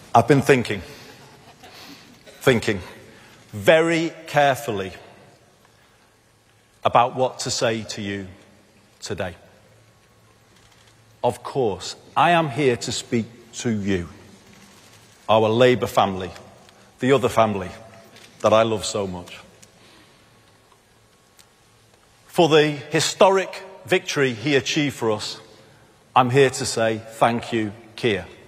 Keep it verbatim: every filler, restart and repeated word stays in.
I've been thinking, thinking very carefully about what to say to you today. Of course, I am here to speak to you, our Labour family, the other family that I love so much. For the historic victory he achieved for us, I'm here to say thank you, Keir.